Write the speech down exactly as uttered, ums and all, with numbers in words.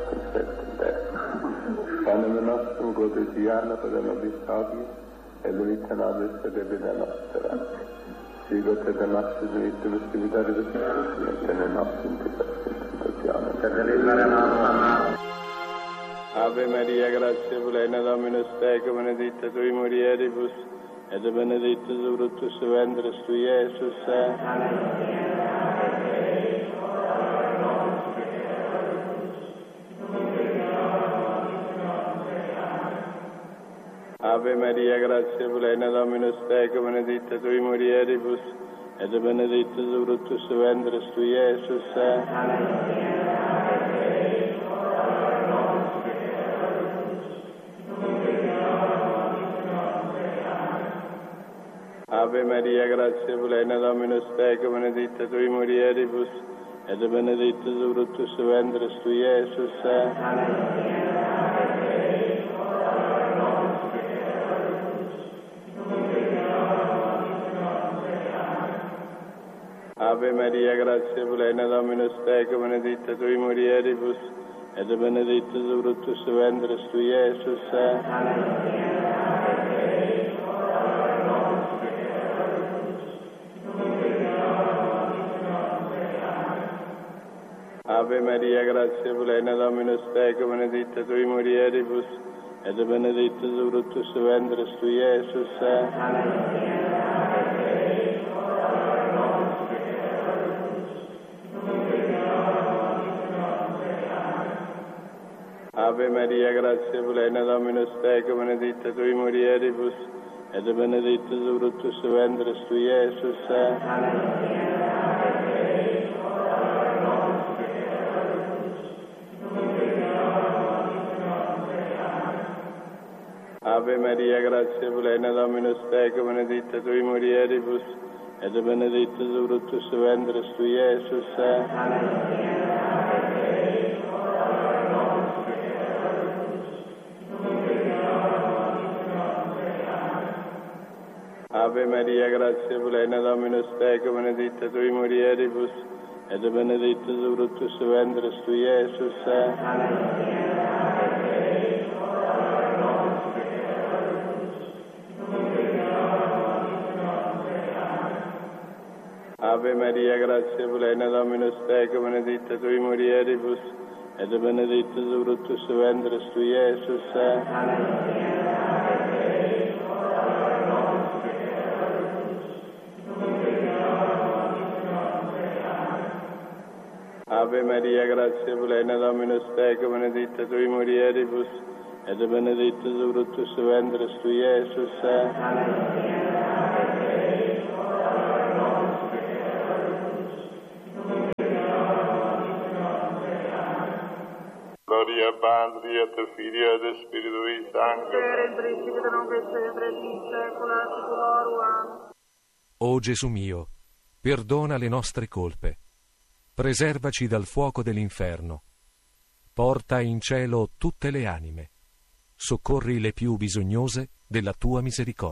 Panem nostrum quotidiano per nobis hodie, et vita nobis et vita nostra. Sigot et nostrum dimittum spiritaribus et in nostrum tentazione. Et libera nos. Ave Maria, gratia plena, Dominus tecum, benedicta tui mulieribus, et benedictus fructus ventris tui, Iesus. Ave Maria, gratia plena, Dominus tecum, benedicta tui mulieribus, et benedictus fructus ventris tui, Iesus. Ave Maria, gratia plena, Dominus tecum, benedicta tui mulieribus, et benedictus fructus ventris tui, Iesus. Ave Maria, gratia plena, Dominus tecum, benedicta tui mulieribus, et benedictus fructus ventris tui, Iesus. Ave Maria, gratia plena, Dominus tecum, benedicta tui mulieribus, et benedictus fructus ventris tui, Iesus. Ave Maria, gratia plena, Dominus tecum, benedicta tui mulieribus, et benedictus fructus ventris tui, Iesus. Ave Maria, gratia plena, Dominus tecum, benedicta tui mulieribus, et benedictus fructus ventris tui, Iesus. Ave Maria, gratia plena, Dominus tecum, benedicta tui mulieribus, et benedictus fructus ventris tui, Iesus. Ave Maria, gratia plena, Dominus tecum, benedicta tui mulieribus, et benedictus fructus ventris tui, Iesus. Ave Maria, gratia plena, Dominus tecum, benedicta tui mulieribus, et benedictus fructus ventris tui, Iesus. Gloria Patri et Filio et Spiritui Sancto. O Gesù mio, perdona le nostre colpe, preservaci dal fuoco dell'inferno, porta in cielo tutte le anime, soccorri le più bisognose della tua misericordia.